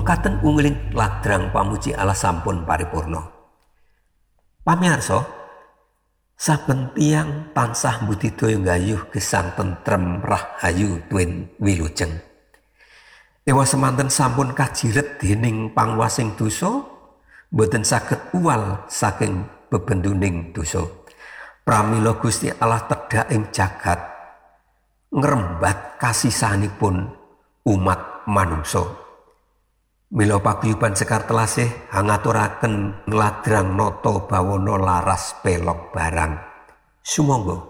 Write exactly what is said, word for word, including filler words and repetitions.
mekaten ungling ladrang pamuji Allah sampun paripurna. Pamirsa, saben tiyang tansah budidaya nggayuh gesang tentrem rahayu tuwin wilujeng. Ewa semanten sampun kajiret dening pangwasing dosa, boten saged uwal saking bebenduning dosa. Pramila Gusti Allah tedhak ing jagat ngrembat kasisanipun umat manungsa. Mila paguyuban sekar telasih hangaturaken ladrang nata bawana laras pelok barang. Sumangga